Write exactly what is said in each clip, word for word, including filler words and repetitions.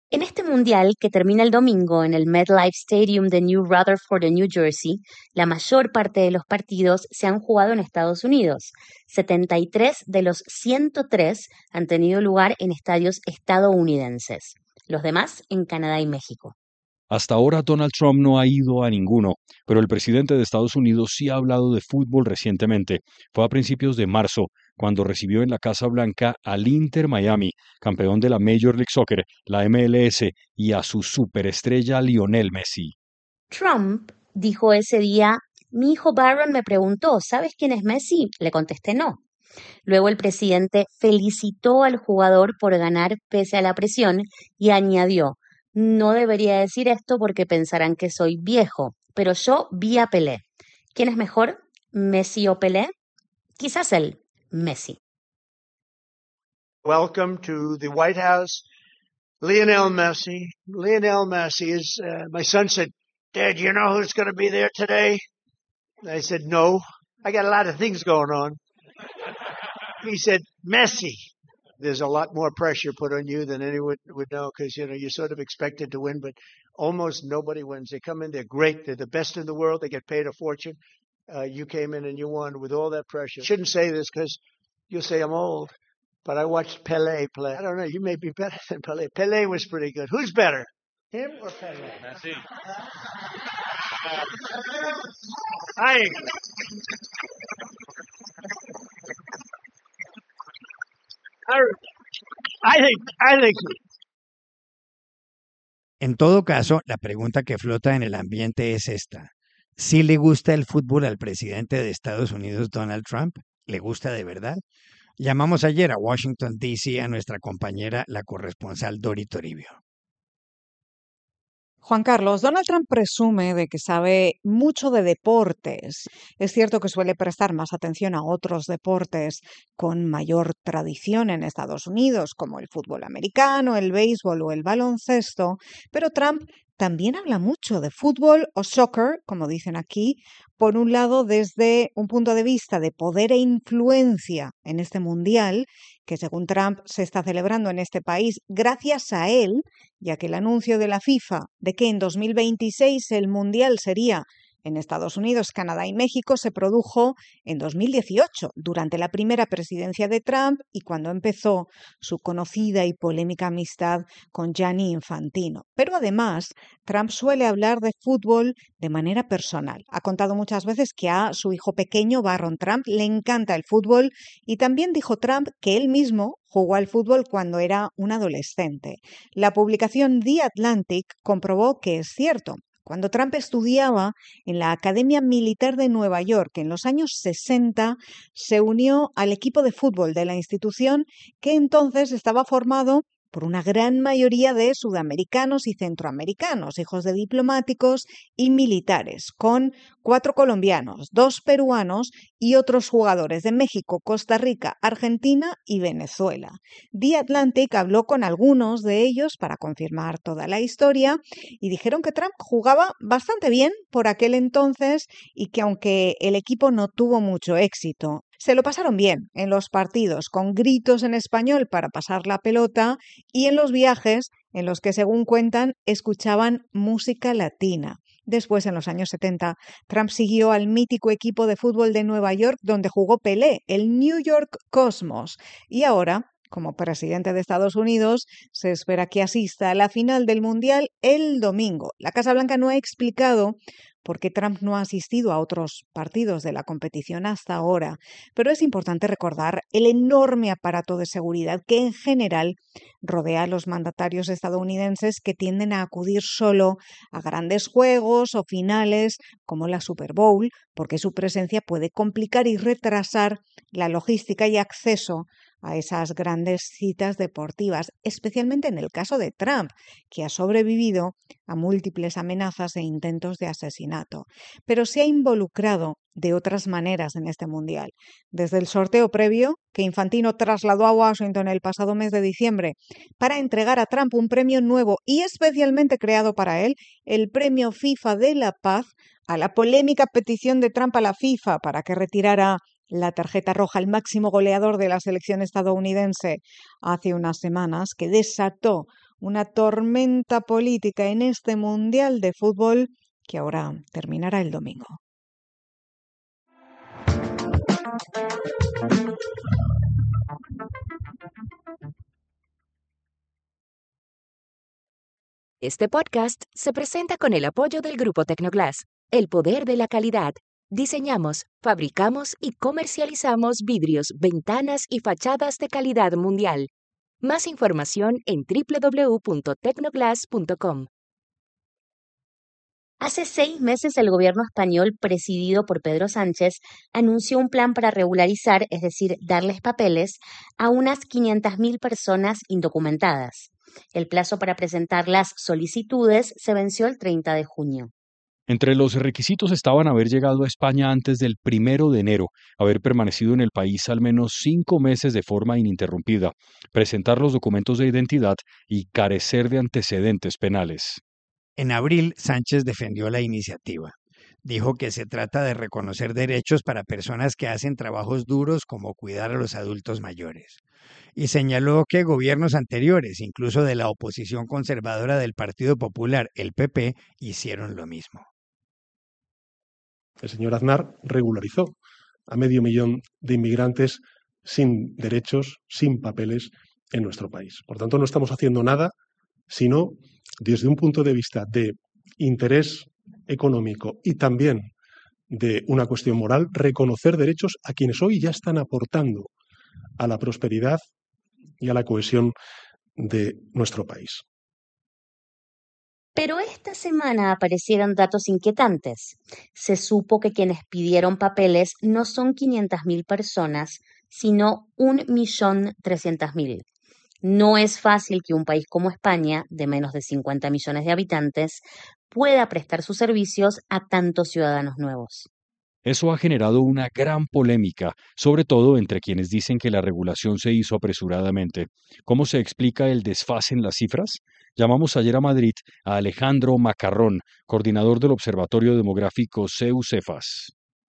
En este mundial, que termina el domingo en el MetLife Stadium de New Rutherford, en New Jersey, la mayor parte de los partidos se han jugado en Estados Unidos. setenta y tres de los ciento tres han tenido lugar en estadios estadounidenses, los demás en Canadá y México. Hasta ahora Donald Trump no ha ido a ninguno, pero el presidente de Estados Unidos sí ha hablado de fútbol recientemente. Fue a principios de marzo, cuando recibió en la Casa Blanca al Inter Miami, campeón de la Major League Soccer, la M L S, y a su superestrella Lionel Messi. Trump dijo ese día: mi hijo Barron me preguntó, ¿sabes quién es Messi? Le contesté no. Luego el presidente felicitó al jugador por ganar pese a la presión y añadió: no debería decir esto porque pensarán que soy viejo, pero yo vi a Pelé. ¿Quién es mejor, Messi o Pelé? Quizás él, Messi. Welcome to the White House, Lionel Messi. Lionel Messi is, uh, my son said, Dad, you know who's going to be there today? I said, no, I got a lot of things going on. He said, Messi. There's a lot more pressure put on you than anyone would know because, you know, you're sort of expected to win, but almost nobody wins. They come in, they're great. They're the best in the world. They get paid a fortune. Uh, you came in and you won with all that pressure. Shouldn't say this because you'll say I'm old, but I watched Pelé play. I don't know. You may be better than Pelé. Pelé was pretty good. Who's better, him or Pelé? Messi. I I think, I think. En todo caso, la pregunta que flota en el ambiente es esta. ¿Sí le gusta el fútbol al presidente de Estados Unidos, Donald Trump? ¿Le gusta de verdad? Llamamos ayer a Washington, D C a nuestra compañera, la corresponsal Dori Toribio. Juan Carlos, Donald Trump presume de que sabe mucho de deportes. Es cierto que suele prestar más atención a otros deportes con mayor tradición en Estados Unidos, como el fútbol americano, el béisbol o el baloncesto, pero Trump también habla mucho de fútbol o soccer, como dicen aquí, por un lado desde un punto de vista de poder e influencia en este mundial, que según Trump se está celebrando en este país gracias a él, ya que el anuncio de la FIFA de que en dos mil veintiséis el mundial sería en Estados Unidos, Canadá y México se produjo en dos mil dieciocho, durante la primera presidencia de Trump y cuando empezó su conocida y polémica amistad con Gianni Infantino. Pero además, Trump suele hablar de fútbol de manera personal. Ha contado muchas veces que a su hijo pequeño, Barron Trump, le encanta el fútbol y también dijo Trump que él mismo jugó al fútbol cuando era un adolescente. La publicación The Atlantic comprobó que es cierto. Cuando Trump estudiaba en la Academia Militar de Nueva York en los años sesenta, se unió al equipo de fútbol de la institución, que entonces estaba formado por una gran mayoría de sudamericanos y centroamericanos, hijos de diplomáticos y militares, con cuatro colombianos, dos peruanos y otros jugadores de México, Costa Rica, Argentina y Venezuela. The Atlantic habló con algunos de ellos para confirmar toda la historia y dijeron que Trump jugaba bastante bien por aquel entonces y que aunque el equipo no tuvo mucho éxito, se lo pasaron bien en los partidos, con gritos en español para pasar la pelota y en los viajes en los que, según cuentan, escuchaban música latina. Después, en los años setenta, Trump siguió al mítico equipo de fútbol de Nueva York donde jugó Pelé, el New York Cosmos. Y ahora, como presidente de Estados Unidos, se espera que asista a la final del Mundial el domingo. La Casa Blanca no ha explicado por qué Trump no ha asistido a otros partidos de la competición hasta ahora, pero es importante recordar el enorme aparato de seguridad que en general rodea a los mandatarios estadounidenses, que tienden a acudir solo a grandes juegos o finales como la Super Bowl, porque su presencia puede complicar y retrasar la logística y acceso a esas grandes citas deportivas, especialmente en el caso de Trump, que ha sobrevivido a múltiples amenazas e intentos de asesinato, pero se ha involucrado de otras maneras en este mundial. Desde el sorteo previo, que Infantino trasladó a Washington el pasado mes de diciembre para entregar a Trump un premio nuevo y especialmente creado para él, el Premio FIFA de la Paz, a la polémica petición de Trump a la FIFA para que retirara la tarjeta roja al máximo goleador de la selección estadounidense hace unas semanas, que desató una tormenta política en este Mundial de Fútbol que ahora terminará el domingo. Este podcast se presenta con el apoyo del Grupo Tecnoglass, el poder de la calidad. Diseñamos, fabricamos y comercializamos vidrios, ventanas y fachadas de calidad mundial. Más información en doble u doble u doble u punto tecnoglass punto com. Hace seis meses el gobierno español, presidido por Pedro Sánchez, anunció un plan para regularizar, es decir, darles papeles, a unas quinientas mil personas indocumentadas. El plazo para presentar las solicitudes se venció el treinta de junio. Entre los requisitos estaban haber llegado a España antes del primero de enero, haber permanecido en el país al menos cinco meses de forma ininterrumpida, presentar los documentos de identidad y carecer de antecedentes penales. En abril, Sánchez defendió la iniciativa. Dijo que se trata de reconocer derechos para personas que hacen trabajos duros como cuidar a los adultos mayores. Y señaló que gobiernos anteriores, incluso de la oposición conservadora del Partido Popular, el P P, hicieron lo mismo. El señor Aznar regularizó a medio millón de inmigrantes sin derechos, sin papeles en nuestro país. Por tanto, no estamos haciendo nada, sino desde un punto de vista de interés económico y también de una cuestión moral, reconocer derechos a quienes hoy ya están aportando a la prosperidad y a la cohesión de nuestro país. Pero esta semana aparecieron datos inquietantes. Se supo que quienes pidieron papeles no son quinientas mil personas, sino un millón trescientas mil. No es fácil que un país como España, de menos de cincuenta millones de habitantes, pueda prestar sus servicios a tantos ciudadanos nuevos. Eso ha generado una gran polémica, sobre todo entre quienes dicen que la regulación se hizo apresuradamente. ¿Cómo se explica el desfase en las cifras? Llamamos ayer a Madrid a Alejandro Macarrón, coordinador del Observatorio Demográfico CEU-Cefas.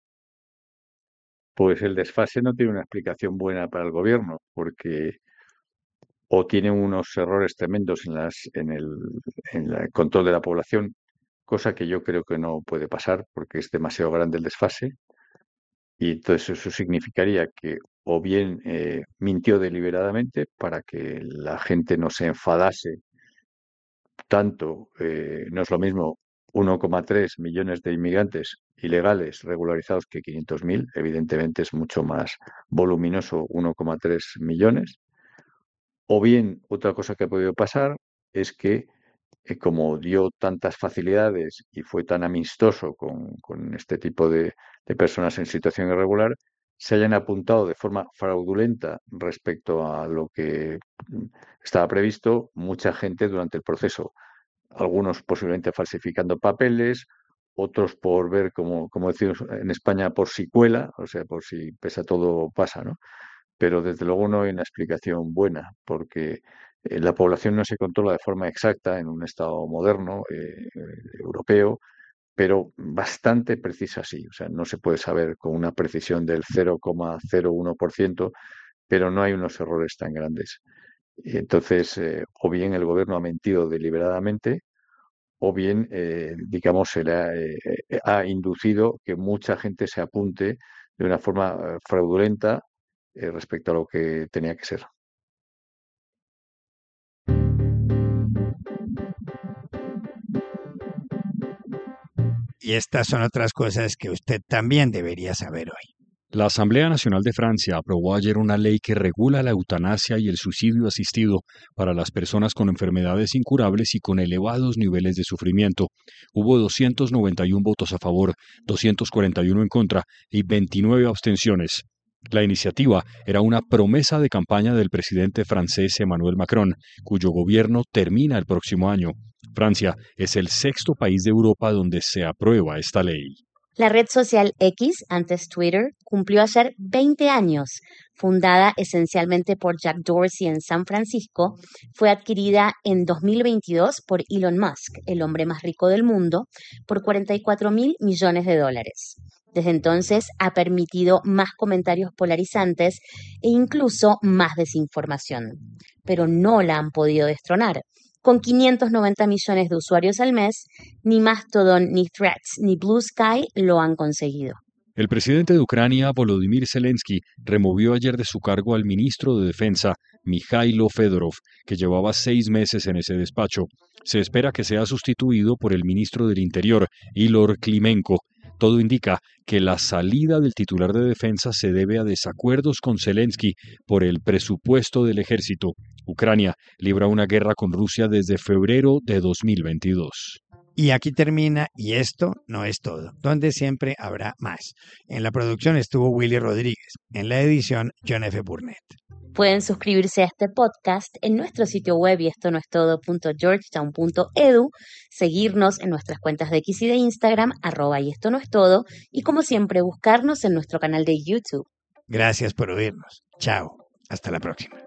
Pues el desfase no tiene una explicación buena para el gobierno, porque o tiene unos errores tremendos en, las, en, el, en el control de la población, cosa que yo creo que no puede pasar porque es demasiado grande el desfase, y entonces eso significaría que o bien eh, mintió deliberadamente para que la gente no se enfadase tanto, eh, no es lo mismo uno coma tres millones de inmigrantes ilegales regularizados que quinientos mil, evidentemente es mucho más voluminoso uno coma tres millones, o bien otra cosa que ha podido pasar es que eh, como dio tantas facilidades y fue tan amistoso con, con este tipo de, de personas en situación irregular, se hayan apuntado de forma fraudulenta respecto a lo que estaba previsto mucha gente durante el proceso. Algunos posiblemente falsificando papeles, otros por ver, como, como decimos en España, por si cuela, o sea, por si pesa todo pasa, ¿no? Pero desde luego no hay una explicación buena, porque eh, la población no se controla de forma exacta en un Estado moderno, eh, eh, europeo, pero bastante precisa sí. O sea, no se puede saber con una precisión del cero coma cero uno por ciento, pero no hay unos errores tan grandes. Entonces, eh, o bien el gobierno ha mentido deliberadamente, o bien, eh, digamos, se le ha, eh, ha inducido que mucha gente se apunte de una forma eh, fraudulenta eh, respecto a lo que tenía que ser. Y estas son otras cosas que usted también debería saber hoy. La Asamblea Nacional de Francia aprobó ayer una ley que regula la eutanasia y el suicidio asistido para las personas con enfermedades incurables y con elevados niveles de sufrimiento. Hubo doscientos noventa y uno votos a favor, doscientos cuarenta y uno en contra y veintinueve abstenciones. La iniciativa era una promesa de campaña del presidente francés Emmanuel Macron, cuyo gobierno termina el próximo año. Francia es el sexto país de Europa donde se aprueba esta ley. La red social X, antes Twitter, cumplió ayer veinte años. Fundada esencialmente por Jack Dorsey en San Francisco, fue adquirida en dos mil veintidós por Elon Musk, el hombre más rico del mundo, por cuarenta y cuatro mil millones de dólares. Desde entonces ha permitido más comentarios polarizantes e incluso más desinformación. Pero no la han podido destronar. Con quinientos noventa millones de usuarios al mes, ni Mastodon, ni Threads, ni Blue Sky lo han conseguido. El presidente de Ucrania, Volodymyr Zelensky, removió ayer de su cargo al ministro de Defensa, Mikhailo Fedorov, que llevaba seis meses en ese despacho. Se espera que sea sustituido por el ministro del Interior, Ilor Klimenko. Todo indica que la salida del titular de defensa se debe a desacuerdos con Zelensky por el presupuesto del ejército. Ucrania libra una guerra con Rusia desde febrero de dos mil veintidós. Y aquí termina, y esto no es todo, donde siempre habrá más. En la producción estuvo Willy Rodríguez, en la edición John F. Burnett. Pueden suscribirse a este podcast en nuestro sitio web y esto no es todo punto georgetown punto edu, seguirnos en nuestras cuentas de X y de Instagram, arroba y esto no es todo, y como siempre buscarnos en nuestro canal de YouTube. Gracias por oírnos. Chao. Hasta la próxima.